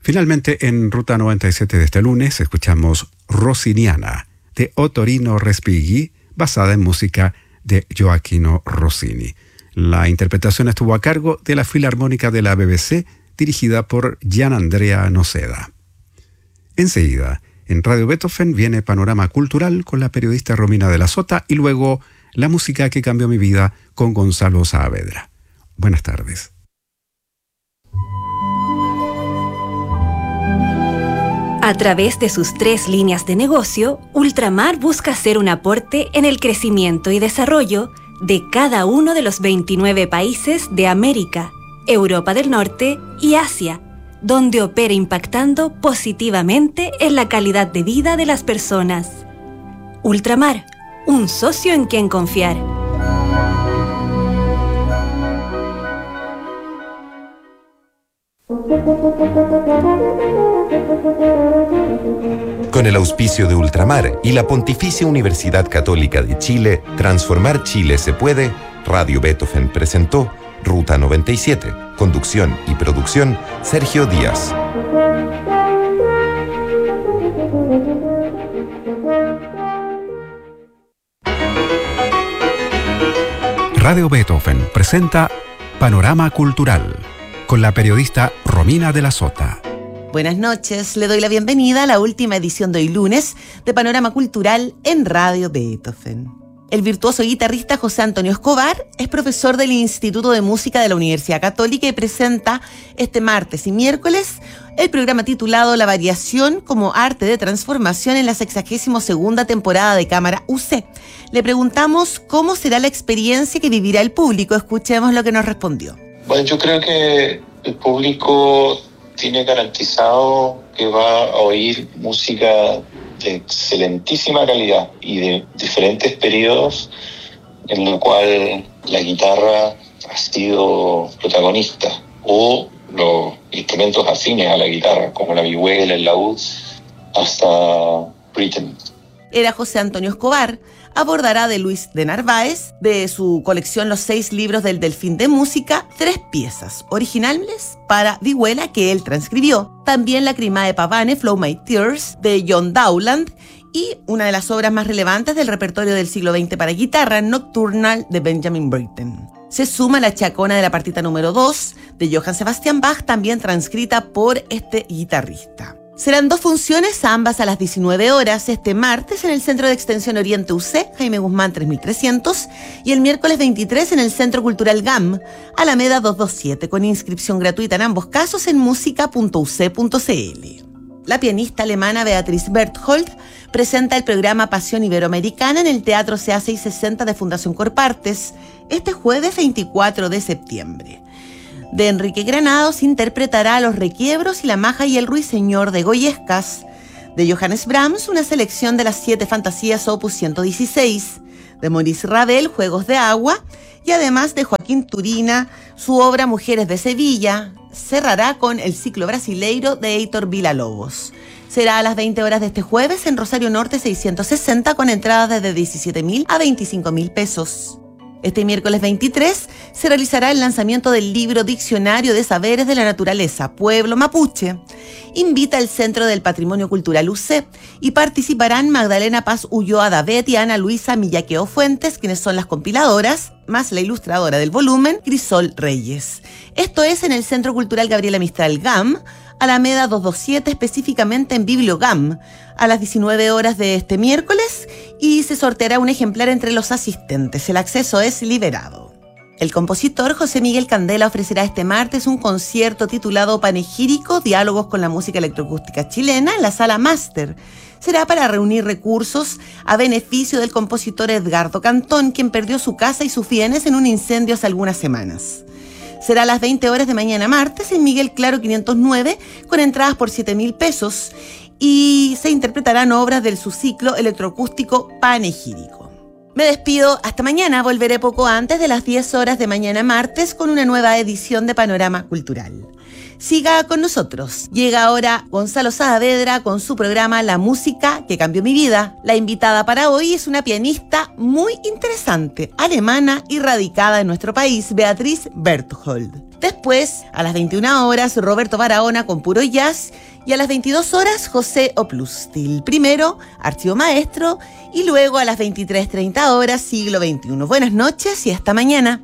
Finalmente, en Ruta 97 de este lunes, escuchamos Rossiniana, de Ottorino Respighi, basada en música de Gioachino Rossini. La interpretación estuvo a cargo de la Filarmónica de la BBC, dirigida por Gianandrea Noceda. Enseguida, en Radio Beethoven viene Panorama Cultural con la periodista Romina de la Sota y luego La música que cambió mi vida con Gonzalo Saavedra. Buenas tardes. A través de sus 3 líneas de negocio, Ultramar busca hacer un aporte en el crecimiento y desarrollo de cada uno de los 29 países de América, Europa del Norte y Asia, donde opera impactando positivamente en la calidad de vida de las personas. Ultramar, un socio en quien confiar. Con el auspicio de Ultramar y la Pontificia Universidad Católica de Chile, Transformar Chile se puede, Radio Beethoven presentó Ruta 97, conducción y producción, Sergio Díaz. Radio Beethoven presenta Panorama Cultural, con la periodista Romina de la Sota. Buenas noches, le doy la bienvenida a la última edición de hoy lunes de Panorama Cultural en Radio Beethoven. El virtuoso guitarrista José Antonio Escobar es profesor del Instituto de Música de la Universidad Católica y presenta este martes y miércoles el programa titulado La Variación como Arte de Transformación en la 62ª temporada de Cámara UC. Le preguntamos cómo será la experiencia que vivirá el público. Escuchemos lo que nos respondió. Bueno, yo creo que el público tiene garantizado que va a oír música de excelentísima calidad y de diferentes periodos en los cuales la guitarra ha sido protagonista, o los instrumentos afines a la guitarra, como la vihuela, el laúd, hasta Britten. Era José Antonio Escobar. Abordará de Luis de Narváez, de su colección Los 6 libros del Delfín de Música, 3 piezas originales para vihuela que él transcribió. También Lacrimae Pavane, Flow My Tears, de John Dowland, y una de las obras más relevantes del repertorio del siglo XX para guitarra, Nocturnal, de Benjamin Britten. Se suma la Chacona de la partita número 2, de Johann Sebastian Bach, también transcrita por este guitarrista. Serán 2 funciones, ambas a las 19 horas, este martes en el Centro de Extensión Oriente UC, Jaime Guzmán 3300, y el miércoles 23 en el Centro Cultural GAM, Alameda 227, con inscripción gratuita en ambos casos en musica.uc.cl. La pianista alemana Beatriz Berthold presenta el programa Pasión Iberoamericana en el Teatro CA 660 de Fundación Corpartes, este jueves 24 de septiembre. De Enrique Granados interpretará Los Requiebros y la Maja y el Ruiseñor de Goyescas. De Johannes Brahms, una selección de las 7 fantasías opus 116. De Maurice Ravel, Juegos de Agua. Y además de Joaquín Turina, su obra Mujeres de Sevilla. Cerrará con el ciclo brasileiro de Heitor Villa-Lobos. Será a las 20 horas de este jueves en Rosario Norte 660 con entradas desde 17.000 a 25.000 pesos. Este miércoles 23 se realizará el lanzamiento del libro Diccionario de Saberes de la Naturaleza, Pueblo Mapuche. Invita el Centro del Patrimonio Cultural UC y participarán Magdalena Paz Ulloa Davet y Ana Luisa Millaqueo Fuentes, quienes son las compiladoras, más la ilustradora del volumen, Crisol Reyes. Esto es en el Centro Cultural Gabriela Mistral GAM, Alameda 227, específicamente en Bibliogam, a las 19 horas de este miércoles, y se sorteará un ejemplar entre los asistentes. El acceso es liberado. El compositor José Miguel Candela ofrecerá este martes un concierto titulado Panegírico, Diálogos con la Música Electroacústica Chilena, en la Sala Máster. Será para reunir recursos a beneficio del compositor Edgardo Cantón, quien perdió su casa y sus bienes en un incendio hace algunas semanas. Será a las 20 horas de mañana martes en Miguel Claro 509, con entradas por 7.000 pesos, y se interpretarán obras del subciclo electroacústico Panegírico. Me despido, hasta mañana. Volveré poco antes de las 10 horas de mañana martes con una nueva edición de Panorama Cultural. siga con nosotros. Llega ahora Gonzalo Saavedra con su programa La música que cambió mi vida. La invitada para hoy es una pianista muy interesante, alemana y radicada en nuestro país, Beatriz Berthold. Después, a las 21 horas, Roberto Barahona con puro jazz y a las 22 horas, José Oplustil. Primero, Archivo Maestro y luego a las 23:30 horas, Siglo XXI. Buenas noches y hasta mañana.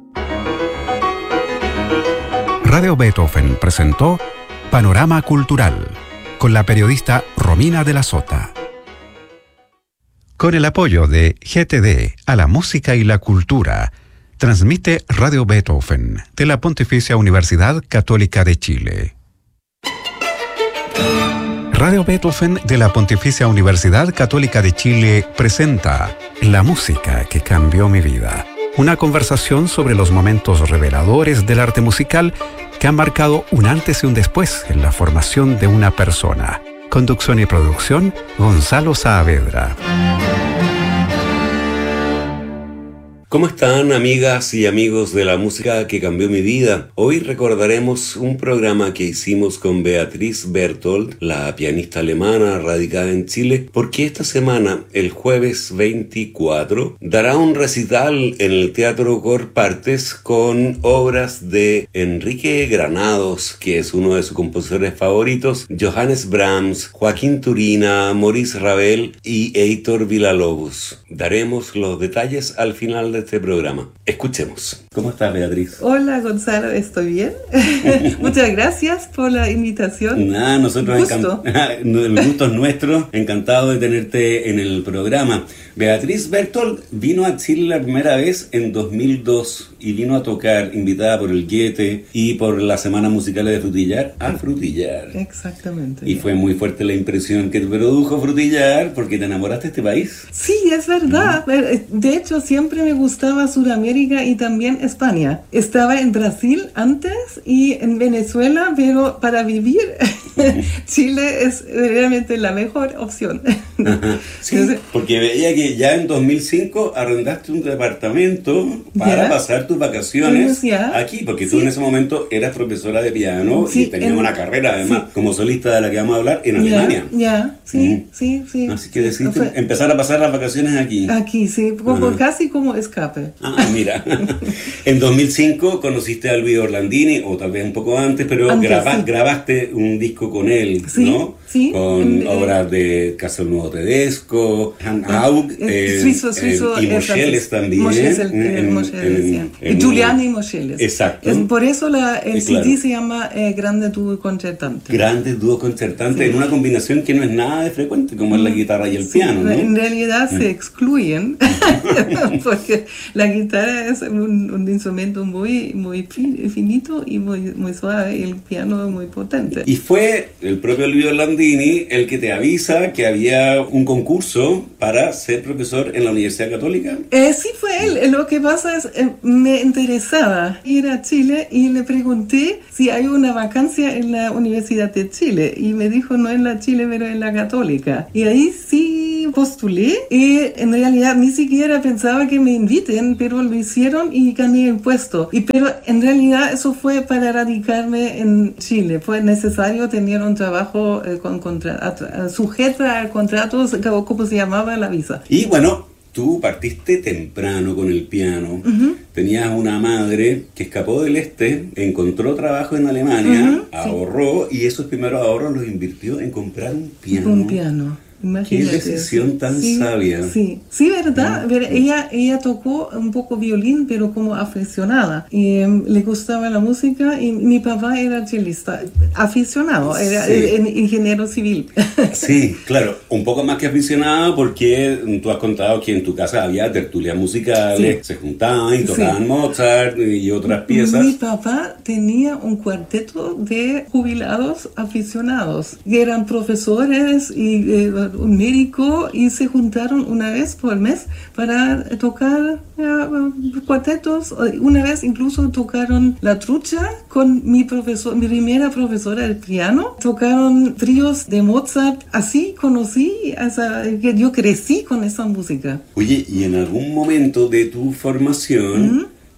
Radio Beethoven presentó Panorama Cultural con la periodista Romina de la Sota. Con el apoyo de GTD a la música y la cultura, transmite Radio Beethoven de la Pontificia Universidad Católica de Chile. Radio Beethoven de la Pontificia Universidad Católica de Chile presenta La música que cambió mi vida. Una conversación sobre los momentos reveladores del arte musical que han marcado un antes y un después en la formación de una persona. Conducción y producción, Gonzalo Saavedra. ¿Cómo están, amigas y amigos de la música que cambió mi vida? Hoy recordaremos un programa que hicimos con Beatriz Berthold, la pianista alemana radicada en Chile, porque esta semana, el jueves 24, dará un recital en el Teatro Corpartes con obras de Enrique Granados, que es uno de sus compositores favoritos, Johannes Brahms, Joaquín Turina, Maurice Ravel y Heitor Villa-Lobos. Daremos los detalles al final de este programa. Escuchemos. ¿Cómo estás, Beatriz? Hola, Gonzalo, ¿estoy bien? Muchas gracias por la invitación. Nada, nosotros el gusto es nuestro. Encantado de tenerte en el programa. Beatriz Berthold vino a Chile la primera vez en 2002 y vino a tocar, invitada por el Goethe y por la Semana Musical de Frutillar, a Frutillar. Exactamente. Y fue muy fuerte la impresión que te produjo Frutillar porque te enamoraste de este país. Sí, es verdad. De hecho, siempre me gustaba Sudamérica y también España. Estaba en Brasil antes y en Venezuela, pero para vivir Chile es realmente la mejor opción. Sí, porque veía que ya en 2005 arrendaste un departamento para pasar tus vacaciones aquí, porque tú en ese momento eras profesora de piano y tenías una carrera además como solista de la que vamos a hablar en Alemania. Sí. Así que decidiste empezar a pasar las vacaciones aquí. Aquí, sí, casi como escape. Mira. En 2005 conociste a Luis Orlandini, o tal vez un poco antes, pero grabaste un disco con él, ¿no? Sí. Con obras de Castelnuovo Tedesco, Han Haug, y Moscheles también. Giuliani y Moscheles. Exacto. Por eso el CD se llama Grande Dúo Concertante. Grande Dúo Concertante, en una combinación que no es nada de frecuente, como es la guitarra y el piano, ¿no? En realidad se excluyen, porque la guitarra es un instrumento muy finito y muy suave, y el piano muy potente. Y fue el propio Luis Orlandini el que te avisa que había un concurso para ser profesor en la Universidad Católica. Sí, fue él. Lo que pasa es, me interesaba ir a Chile y le pregunté si hay una vacancia en la Universidad de Chile, y me dijo no en la Chile pero en la Católica, y ahí sí postulé, y en realidad ni siquiera pensaba que me inviten, pero lo hicieron y gané el puesto. Pero en realidad eso fue para radicarme en Chile. Fue necesario tener un trabajo sujeto a contratos, como se llamaba la visa. Y bueno, tú partiste temprano con el piano. Tenías una madre que escapó del este, encontró trabajo en Alemania, ahorró, y esos primeros ahorros los invirtió en comprar un piano. Un piano. Imagínate. Qué decisión tan sabia. Sí, ¿verdad? Ella tocó un poco violín, pero como aficionada. Y le gustaba la música, y mi papá era chelista, aficionado, era ingeniero civil. Sí, claro, un poco más que aficionado, porque tú has contado que en tu casa había tertulias musicales, se juntaban y tocaban Mozart y otras piezas. Mi papá tenía un cuarteto de jubilados aficionados, que eran profesores y un médico, y se juntaron una vez por mes para tocar cuartetos. Una vez incluso tocaron La Trucha con mi primera profesora de piano. Tocaron tríos de Mozart. Así conocí, que yo crecí con esa música. Oye, y en algún momento de tu formación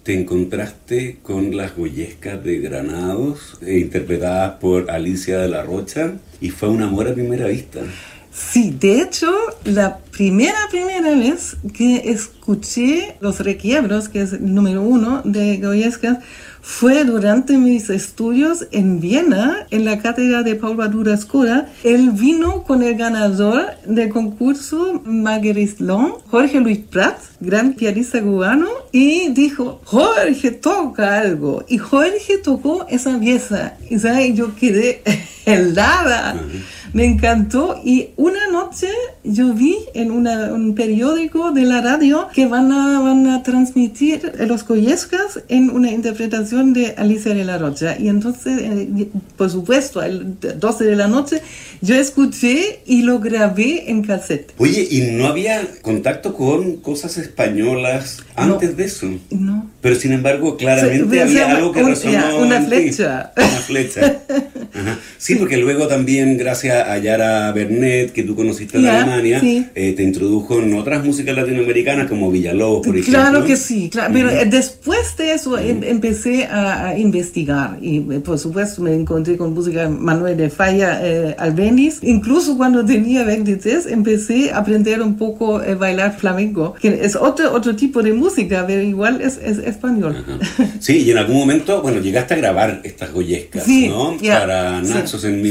te encontraste con las Goyescas de Granados, interpretadas por Alicia de la Rocha, y fue un amor a primera vista. Sí, de hecho, la primera vez que escuché Los Requiebros, que es el número 1 de Goyescas, fue durante mis estudios en Viena, en la cátedra de Paul Badura Escoda. Él vino con el ganador del concurso Marguerite Long, Jorge Luis Prat, gran pianista cubano, y dijo, Jorge, toca algo. Y Jorge tocó esa pieza, y ¿sabes? Yo quedé helada. Me encantó, y una noche yo vi en un periódico de la radio que van a transmitir los Goyescas en una interpretación de Alicia de la Rocha. Y entonces, por supuesto, a las 12 de la noche, yo escuché y lo grabé en cassette. Oye, ¿y no había contacto con cosas españolas antes de eso? No. Pero sin embargo, claramente había algo que resonó. Una flecha. Una flecha. Ajá. Sí, porque luego también, gracias a Yara Bernet, que tú conociste en Alemania, te introdujo en otras músicas latinoamericanas como Villalobos, por ejemplo. Claro que sí, claro. Pero después de eso empecé a investigar, y por supuesto me encontré con música Manuel de Falla, Albéniz. Incluso cuando tenía 23 empecé a aprender un poco a bailar flamenco, que es otro tipo de música, pero igual es español. Ajá. Sí, y en algún momento, bueno, llegaste a grabar estas Goyescas, ¿no? Para Naxos en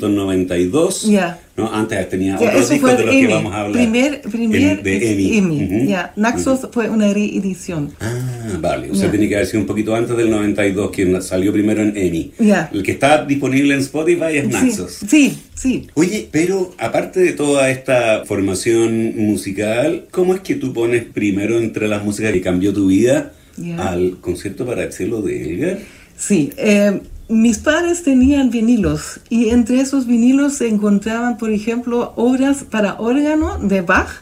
1992. ¿No? Antes tenía otros discos de los que vamos a hablar. Primer de EMI. Naxos fue una reedición. Ah, vale. O sea, tiene que haber sido un poquito antes del 92, que salió primero en EMI. El que está disponible en Spotify es Naxos. Sí. Oye, pero aparte de toda esta formación musical, ¿cómo es que tú pones primero entre las músicas que cambió tu vida al concierto para cello de Elgar? Sí, mis padres tenían vinilos, y entre esos vinilos se encontraban, por ejemplo, obras para órgano de Bach,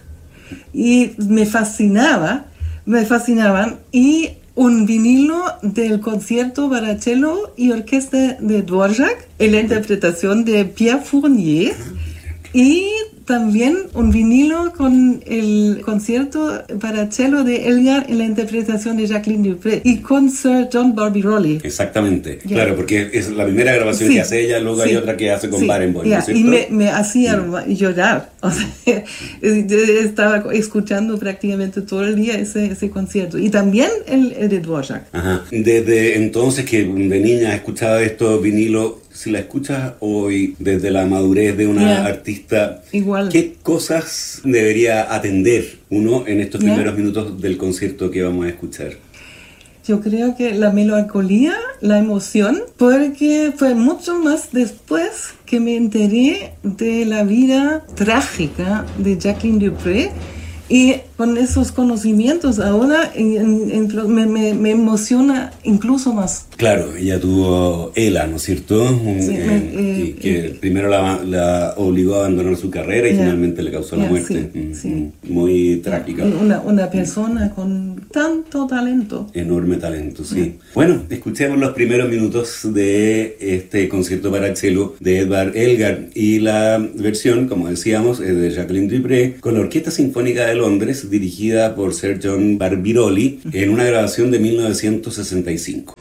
y me fascinaban, y un vinilo del concierto para cello y orquesta de Dvorak, en la interpretación de Pierre Fournier, y también un vinilo con el concierto para cello de Elgar en la interpretación de Jacqueline Dupre y con Sir John Barbirolli. Exactamente, claro, porque es la primera grabación que hace ella, luego hay otra que hace con Barenboim, ¿no es cierto? Y me hacía llorar, o sea, yo estaba escuchando prácticamente todo el día ese concierto, y también el de Dvorak. Ajá. Desde entonces que de niña escuchaba estos vinilos, si la escuchas hoy desde la madurez de una artista, igual, ¿qué cosas debería atender uno en estos primeros minutos del concierto que vamos a escuchar? Yo creo que la melancolía, la emoción, porque fue mucho más después que me enteré de la vida trágica de Jacqueline Dupre, y con esos conocimientos ahora me emociona incluso más. Claro, ella tuvo ELA, ¿no es cierto? Que primero la obligó a abandonar su carrera y finalmente le causó la muerte. Muy trágica. Una persona con tanto talento. Enorme talento, sí. Bueno, escuchemos los primeros minutos de este concierto para cello de Edvard Elgar, y la versión, como decíamos, es de Jacqueline Dupre con la Orquesta Sinfónica de Londres, dirigida por Sir John Barbirolli, en una grabación de 1965.